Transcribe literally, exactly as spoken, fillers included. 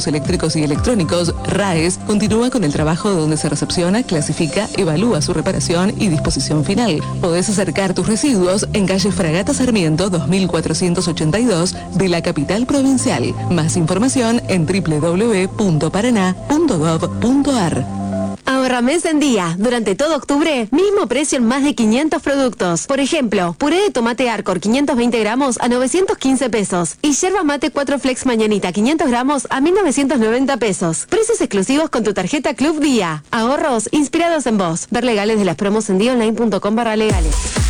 equipos eléctricos y electrónicos, RAES, continúa con el trabajo donde se recepciona, clasifica, evalúa su reparación y disposición final. Podés acercar tus residuos en calle Fragata Sarmiento dos mil cuatrocientos ochenta y dos de la capital provincial. Más información en doble u doble u doble u punto paraná punto gov punto ar. Ahorra mes en día. Durante todo octubre, mismo precio en más de quinientos productos. Por ejemplo, puré de tomate Arcor quinientos veinte gramos a novecientos quince pesos. Y yerba mate cuatro Flex Mañanita quinientos gramos a mil novecientos noventa pesos. Precios exclusivos con tu tarjeta Club Día. Ahorros inspirados en vos. Ver legales de las promos en día online punto com barra legales.